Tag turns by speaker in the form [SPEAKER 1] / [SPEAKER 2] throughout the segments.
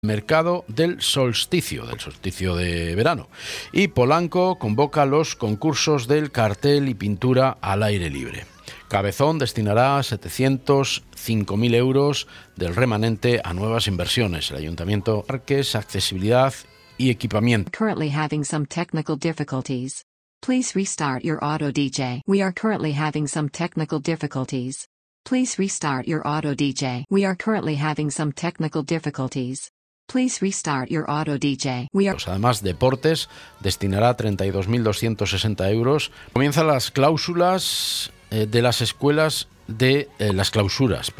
[SPEAKER 1] mercado del solsticio de verano. Y Polanco convoca los concursos del cartel y pintura al aire libre. Cabezón destinará 705.000 euros del remanente a nuevas inversiones. El Ayuntamiento, parques, accesibilidad y equipamiento.
[SPEAKER 2] Currently having some technical difficulties. Please restart your auto DJ. We are currently having some technical difficulties. Please restart your auto DJ. We are currently having some technical difficulties. Please restart your auto DJ.
[SPEAKER 1] Además, Deportes destinará 32.260 euros. Comienzan las cláusulas de las escuelas de las clausuras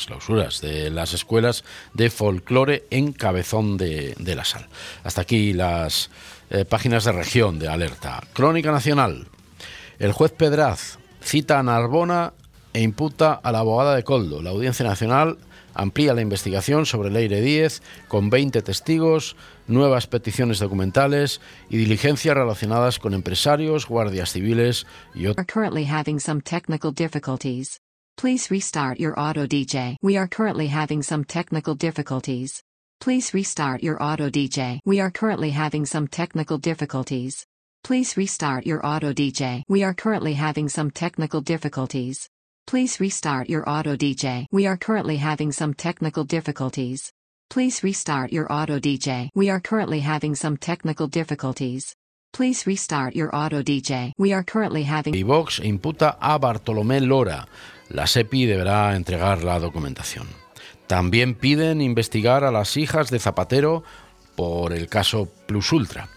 [SPEAKER 1] de las escuelas de folclore en Cabezón de la Sal. Hasta aquí las páginas de región de Alerta. Crónica Nacional. El juez Pedraz cita a Narbona e imputa a la abogada de Koldo. La Audiencia Nacional amplía la investigación sobre Leire Díez con 20 testigos, nuevas peticiones documentales y diligencias relacionadas con empresarios, guardias civiles y otros.
[SPEAKER 2] Currently having some technical difficulties. Please restart your auto DJ. We are currently having some technical difficulties. Please restart your auto DJ. We are currently having some technical difficulties. Please restart your auto DJ. We are currently having some technical difficulties. Please restart your auto DJ. We are currently having some technical difficulties. Please restart your auto DJ. We are currently having some technical difficulties. Please restart your auto DJ. We are currently having...
[SPEAKER 1] Y Vox imputa a Bartolomé Lora. La SEPI deberá entregar la documentación. También piden investigar a las hijas de Zapatero por el caso Plus Ultra.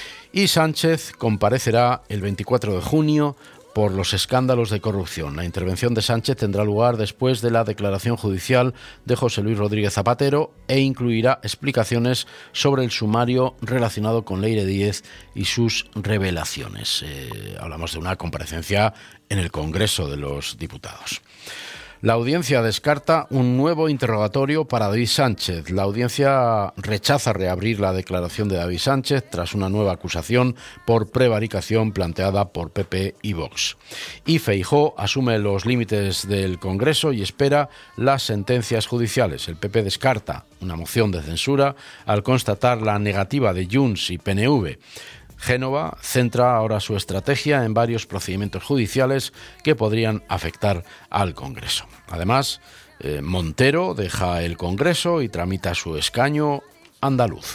[SPEAKER 1] Y Sánchez comparecerá el 24 de junio por los escándalos de corrupción. La intervención de Sánchez tendrá lugar después de la declaración judicial de José Luis Rodríguez Zapatero e incluirá explicaciones sobre el sumario relacionado con Leire Díez y sus revelaciones. Hablamos de una comparecencia en el Congreso de los Diputados. La audiencia descarta un nuevo interrogatorio para David Sánchez. La audiencia rechaza reabrir la declaración de David Sánchez tras una nueva acusación por prevaricación planteada por PP y Vox. Y Feijóo asume los límites del Congreso y espera las sentencias judiciales. El PP descarta una moción de censura al constatar la negativa de Junts y PNV. Génova centra ahora su estrategia en varios procedimientos judiciales que podrían afectar al Congreso. Además, Montero deja el Congreso y tramita su escaño andaluz.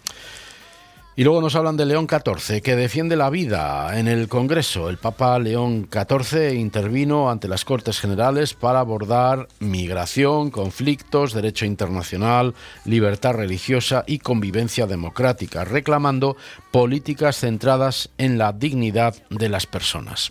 [SPEAKER 1] Y luego nos hablan de León XIV, que defiende la vida en el Congreso. El Papa León XIV intervino ante las Cortes Generales para abordar migración, conflictos, derecho internacional, libertad religiosa y convivencia democrática, reclamando políticas centradas en la dignidad de las personas.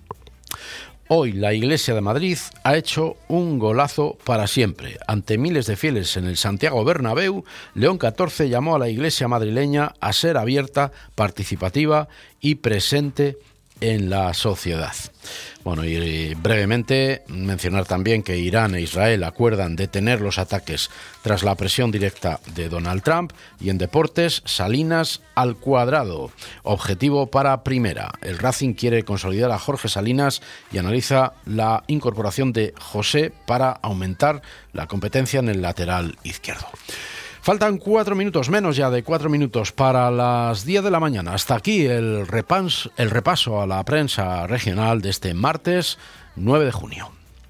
[SPEAKER 1] Hoy la Iglesia de Madrid ha hecho un golazo para siempre. Ante miles de fieles en el Santiago Bernabéu, León XIV llamó a la Iglesia madrileña a ser abierta, participativa y presente en la sociedad. Bueno, y brevemente mencionar también que Irán e Israel acuerdan detener los ataques tras la presión directa de Donald Trump. Y en deportes, Salinas al cuadrado. Objetivo para Primera. El Racing quiere consolidar a Jorge Salinas y analiza la incorporación de José para aumentar la competencia en el lateral izquierdo. Faltan 4 minutos, menos ya de 4 minutos para las 10 de la mañana. Hasta aquí el repaso a la prensa regional de este martes 9 de junio.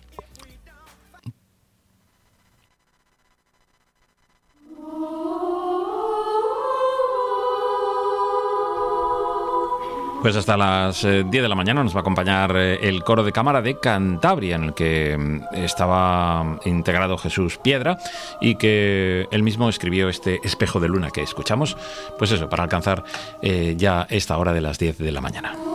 [SPEAKER 3] Pues hasta las 10 de la mañana nos va a acompañar el coro de cámara de Cantabria, en el que estaba integrado Jesús Piedra y que él mismo escribió este Espejo de Luna que escuchamos, pues eso, para alcanzar ya esta hora de las 10 de la mañana.